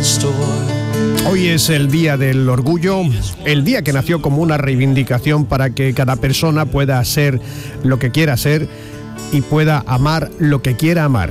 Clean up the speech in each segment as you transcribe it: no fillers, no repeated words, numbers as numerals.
Hoy es el Día del Orgullo, el día que nació como una reivindicación para que cada persona pueda ser lo que quiera ser y pueda amar lo que quiera amar.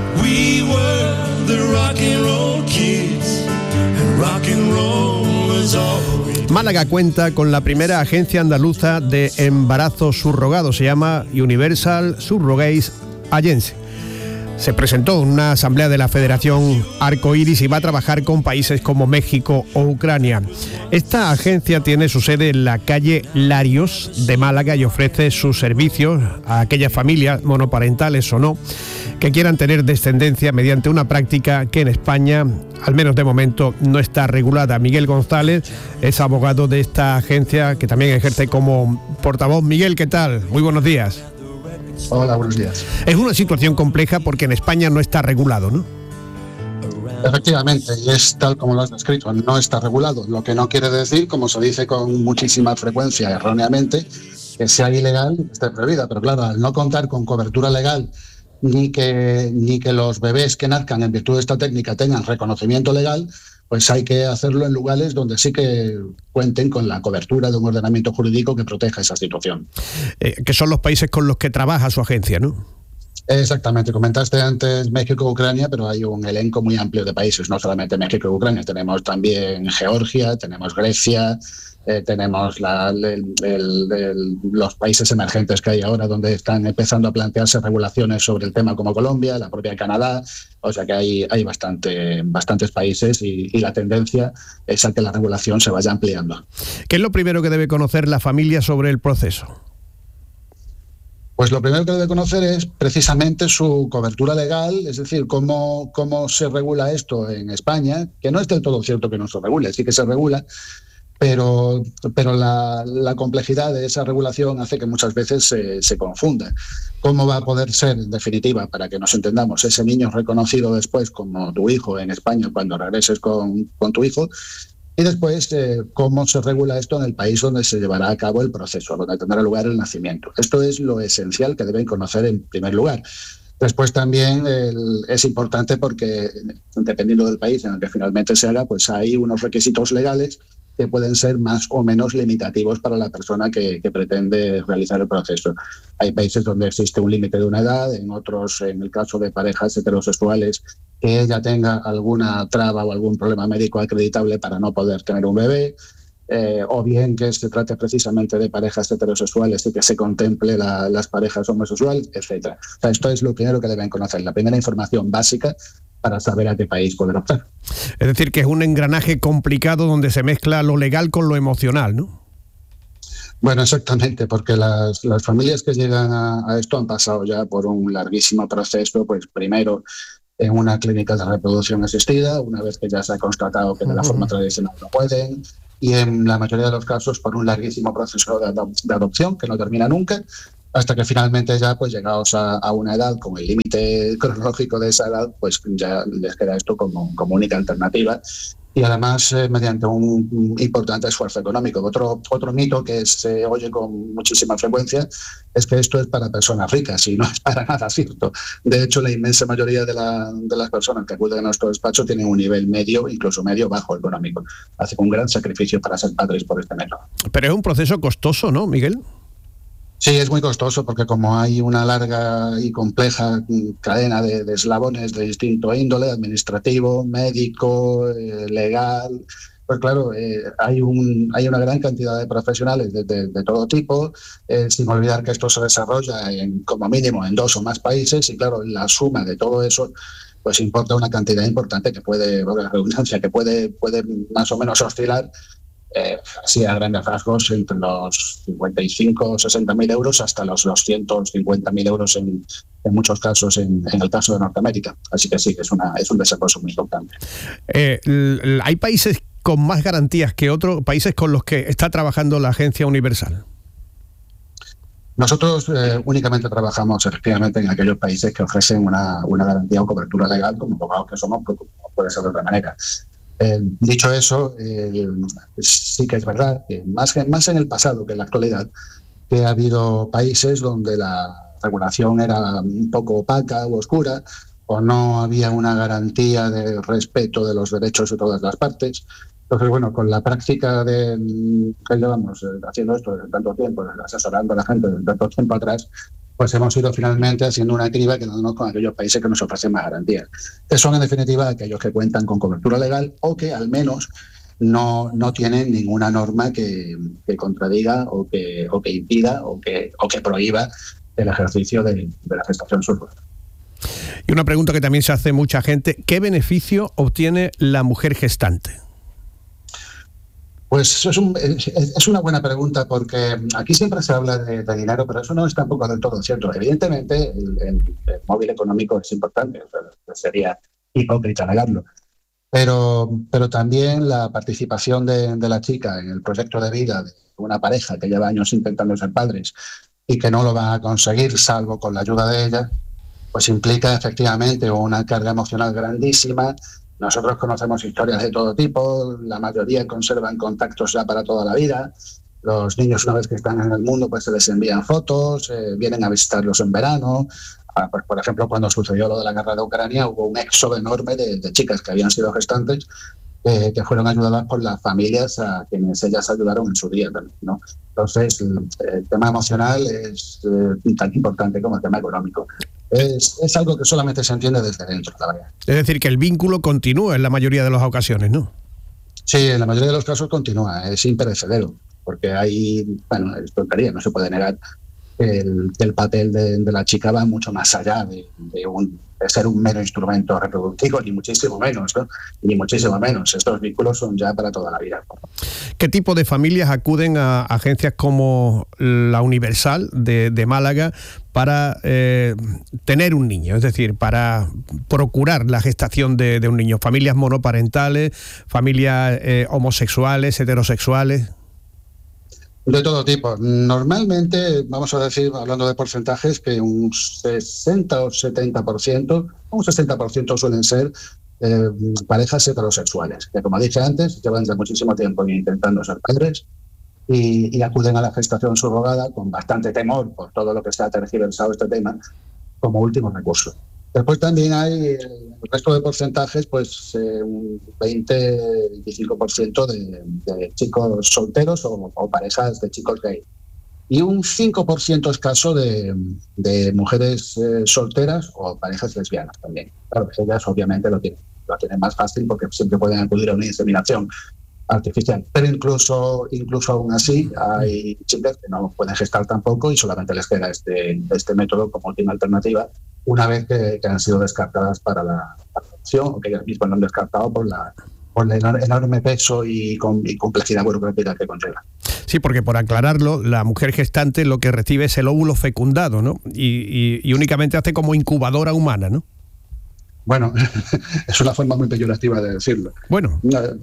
Málaga cuenta con la primera agencia andaluza de embarazo subrogado, se llama Universal Surrogates Agency. Se presentó en una asamblea de la Federación Arcoiris y va a trabajar con países como México o Ucrania. Esta agencia tiene su sede en la calle Larios de Málaga y ofrece sus servicios a aquellas familias, monoparentales o no, que quieran tener descendencia mediante una práctica que en España, al menos de momento, no está regulada. Miguel González es abogado de esta agencia que también ejerce como portavoz. Miguel, ¿qué tal? Muy buenos días. Hola, buenos días. Es una situación compleja porque en España no está regulado, ¿no? Efectivamente, y es tal como lo has descrito, no está regulado, lo que no quiere decir, como se dice con muchísima frecuencia erróneamente, que sea ilegal, esté prohibida, pero claro, al no contar con cobertura legal ni que los bebés que nazcan en virtud de esta técnica tengan reconocimiento legal, pues hay que hacerlo en lugares donde sí que cuenten con la cobertura de un ordenamiento jurídico que proteja esa situación. Que son los países con los que trabaja su agencia, ¿no? Exactamente, comentaste antes México, Ucrania, pero hay un elenco muy amplio de países, no solamente México y Ucrania, tenemos también Georgia, tenemos Grecia, tenemos los países emergentes que hay ahora donde están empezando a plantearse regulaciones sobre el tema como Colombia, la propia Canadá, o sea que hay bastantes países y la tendencia es a que la regulación se vaya ampliando. ¿Qué es lo primero que debe conocer la familia sobre el proceso? Pues lo primero que debe conocer es precisamente su cobertura legal, es decir, cómo se regula esto en España, que no es del todo cierto que no se regule, sí que se regula, pero la complejidad de esa regulación hace que muchas veces se confunda. ¿Cómo va a poder ser, en definitiva, para que nos entendamos, ese niño reconocido después como tu hijo en España cuando regreses con tu hijo? Y después, cómo se regula esto en el país donde se llevará a cabo el proceso, donde tendrá lugar el nacimiento. Esto es lo esencial que deben conocer en primer lugar. Después también es importante porque, dependiendo del país en el que finalmente se haga, pues hay unos requisitos legales que pueden ser más o menos limitativos para la persona que pretende realizar el proceso. Hay países donde existe un límite de una edad, en otros, en el caso de parejas heterosexuales, que ella tenga alguna traba o algún problema médico acreditable para no poder tener un bebé, o bien que se trate precisamente de parejas heterosexuales y que se contemple las parejas homosexuales, etc. O sea, esto es lo primero que deben conocer, la primera información básica para saber a qué país poder optar. Es decir, que es un engranaje complicado donde se mezcla lo legal con lo emocional, ¿no? Bueno, exactamente, porque las familias que llegan a esto han pasado ya por un larguísimo proceso, pues primero en una clínica de reproducción asistida, una vez que ya se ha constatado que de la forma tradicional no pueden, y en la mayoría de los casos por un larguísimo proceso de adopción que no termina nunca, hasta que finalmente ya, pues llegados a una edad con el límite cronológico de esa edad, pues ya les queda esto como única alternativa. Y además mediante un importante esfuerzo económico. Otro mito que se oye con muchísima frecuencia es que esto es para personas ricas, y no es para nada cierto. De hecho, la inmensa mayoría de las personas que acuden a nuestro despacho tienen un nivel medio, incluso medio bajo económico. Hacen un gran sacrificio para ser padres por este método. Pero es un proceso costoso, ¿no, Miguel? Sí, es muy costoso porque como hay una larga y compleja cadena de eslabones de distinto índole, administrativo, médico, legal, pues claro, hay una gran cantidad de profesionales de todo tipo, sin olvidar que esto se desarrolla como mínimo en 2 o más países, y claro, la suma de todo eso pues importa una cantidad importante que puede, la redundancia, que puede más o menos oscilar así a grandes rasgos entre los 55 o 60.000 euros hasta los 250.000 euros en muchos casos en el caso de Norteamérica. Así que sí, es un desembolso muy importante. ¿Hay países con más garantías que otros, países con los que está trabajando la Agencia Universal? Nosotros únicamente trabajamos efectivamente en aquellos países que ofrecen una garantía o cobertura legal, como abogados que somos, porque no puede ser de otra manera. Dicho eso, sí que es verdad que más en el pasado que en la actualidad, que ha habido países donde la regulación era un poco opaca o oscura, o no había una garantía de respeto de los derechos de todas las partes. Entonces, bueno, con la práctica que llevamos haciendo esto desde tanto tiempo, asesorando a la gente desde tanto tiempo atrás, pues hemos ido finalmente haciendo una criba quedándonos con aquellos países que nos ofrecen más garantías, que son en definitiva aquellos que cuentan con cobertura legal o que al menos no tienen ninguna norma que contradiga o que impida o que prohíba el ejercicio de la gestación subrogada. Y una pregunta que también se hace mucha gente: ¿qué beneficio obtiene la mujer gestante? Pues es una buena pregunta, porque aquí siempre se habla de dinero, pero eso no es tampoco del todo cierto. Evidentemente, el móvil económico es importante, o sea, sería hipócrita negarlo. Pero también la participación de la chica en el proyecto de vida de una pareja que lleva años intentando ser padres y que no lo van a conseguir salvo con la ayuda de ella, pues implica efectivamente una carga emocional grandísima. Nosotros conocemos historias de todo tipo, la mayoría conservan contactos ya para toda la vida. Los niños, una vez que están en el mundo, pues se les envían fotos, vienen a visitarlos en verano. Pues, por ejemplo, cuando sucedió lo de la guerra de Ucrania, hubo un éxodo enorme de chicas que habían sido gestantes, que fueron ayudadas por las familias a quienes ellas ayudaron en su día también, ¿no? Entonces, el tema emocional es tan importante como el tema económico. Es algo que solamente se entiende desde dentro, la verdad. Es decir, que el vínculo continúa en la mayoría de las ocasiones, ¿no? Sí, en la mayoría de los casos continúa, es imperecedero, porque hay, bueno, es tontería, no se puede negar que el papel de la chica va mucho más allá de ser un mero instrumento reproductivo, ni muchísimo menos, ¿no? Ni muchísimo menos. Estos vínculos son ya para toda la vida. ¿Qué tipo de familias acuden a agencias como la Universal de Málaga para tener un niño? Es decir, para procurar la gestación de un niño. ¿Familias monoparentales, familias homosexuales, heterosexuales? De todo tipo. Normalmente, vamos a decir, hablando de porcentajes, que un 60 o 70%, un 60% suelen ser parejas heterosexuales, que como dije antes, llevan ya muchísimo tiempo intentando ser padres y acuden a la gestación subrogada con bastante temor por todo lo que se ha tergiversado este tema como último recurso. Después también hay el resto de porcentajes, pues un 20-25% de chicos solteros o parejas de chicos gay. Y un 5% escaso de mujeres solteras o parejas lesbianas también. Claro, ellas obviamente lo tienen más fácil porque siempre pueden acudir a una inseminación artificial. Pero incluso aún así hay chicas que no pueden gestar tampoco y solamente les queda este método como última alternativa una vez que han sido descartadas para la adopción o que ellas mismas lo han descartado por el enorme peso y complejidad burocrática que conlleva. Sí, porque por aclararlo, la mujer gestante lo que recibe es el óvulo fecundado, ¿no? Y únicamente hace como incubadora humana, ¿no? Bueno, es una forma muy peyorativa de decirlo. Bueno.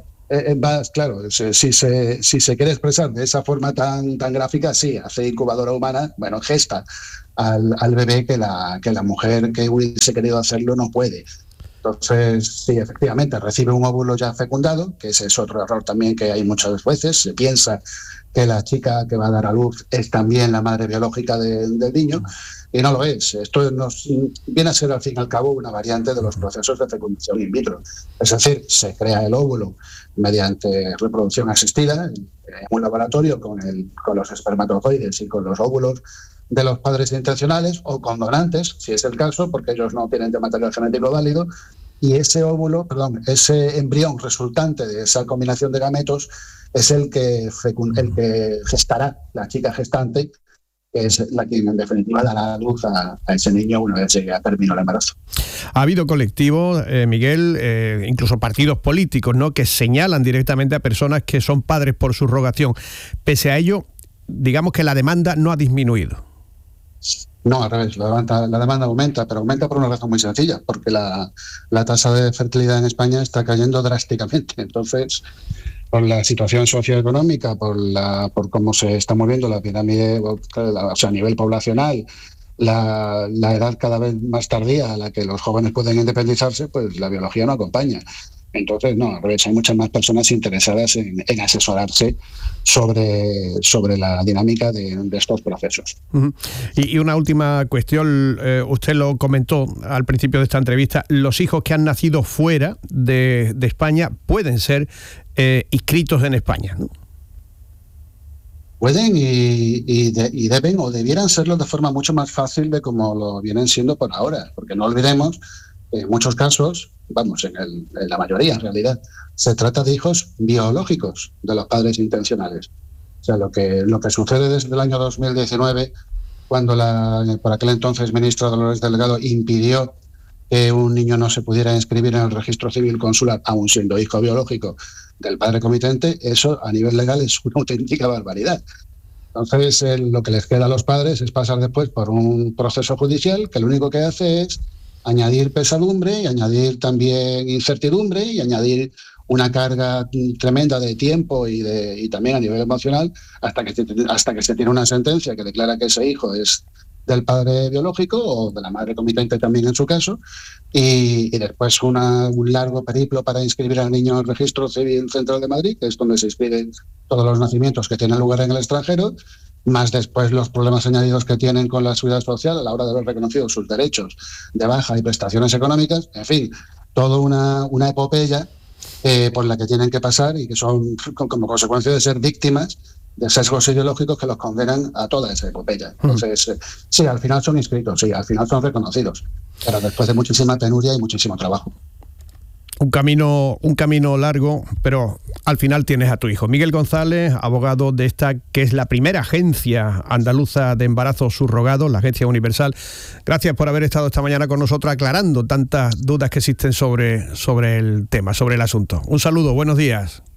Claro, si se quiere expresar de esa forma tan gráfica, sí, hace incubadora humana, bueno, gesta al bebé que la mujer que hubiese querido hacerlo no puede. Entonces, sí, efectivamente, recibe un óvulo ya fecundado, que ese es otro error también que hay muchas veces. Se piensa que la chica que va a dar a luz es también la madre biológica del niño, y no lo es. Esto viene a ser, al fin y al cabo, una variante de los procesos de fecundación in vitro. Es decir, se crea el óvulo mediante reproducción asistida en un laboratorio con los espermatozoides y con los óvulos de los padres intencionales o con donantes, si es el caso, porque ellos no tienen de material genético válido, y ese embrión resultante de esa combinación de gametos es el que gestará la chica gestante, que es la que en definitiva dará luz a ese niño una vez llegue a término el embarazo. Ha habido colectivos, Miguel, incluso partidos políticos, ¿no?, que señalan directamente a personas que son padres por subrogación. Pese a ello, digamos que la demanda no ha disminuido. No, al revés, la demanda aumenta, pero aumenta por una razón muy sencilla, porque la tasa de fertilidad en España está cayendo drásticamente. Entonces, por la situación socioeconómica, por cómo se está moviendo la pirámide, o sea, a nivel poblacional, la edad cada vez más tardía a la que los jóvenes pueden independizarse, pues la biología no acompaña. Entonces, no, al revés, hay muchas más personas interesadas en asesorarse sobre la dinámica de estos procesos. Uh-huh. Y una última cuestión, usted lo comentó al principio de esta entrevista, los hijos que han nacido fuera de España pueden ser inscritos en España, ¿no? Pueden y deben o debieran serlo de forma mucho más fácil de como lo vienen siendo por ahora, porque no olvidemos que en muchos casos, en la mayoría en realidad, se trata de hijos biológicos de los padres intencionales. O sea, lo que sucede desde el año 2019, cuando por aquel entonces ministra Dolores Delgado impidió que un niño no se pudiera inscribir en el registro civil consular, aun siendo hijo biológico del padre comitente, eso a nivel legal es una auténtica barbaridad. Entonces, lo que les queda a los padres es pasar después por un proceso judicial que lo único que hace es añadir pesadumbre y añadir también incertidumbre y añadir una carga tremenda de tiempo y también a nivel emocional hasta que se tiene una sentencia que declara que ese hijo es del padre biológico o de la madre comitente también en su caso, y después un largo periplo para inscribir al niño en el Registro Civil Central de Madrid, que es donde se inscriben todos los nacimientos que tienen lugar en el extranjero, más después los problemas añadidos que tienen con la seguridad social a la hora de haber reconocido sus derechos de baja y prestaciones económicas, en fin, toda una epopeya por la que tienen que pasar y que son como consecuencia de ser víctimas de sesgos ideológicos que los condenan a toda esa epopeya. Entonces, sí, al final son inscritos, sí, al final son reconocidos, pero después de muchísima penuria y muchísimo trabajo. Un camino largo, pero al final tienes a tu hijo. Miguel González, abogado de esta, que es la primera agencia andaluza de embarazo subrogado, la Agencia Universal. Gracias por haber estado esta mañana con nosotros aclarando tantas dudas que existen sobre el tema, sobre el asunto. Un saludo, buenos días.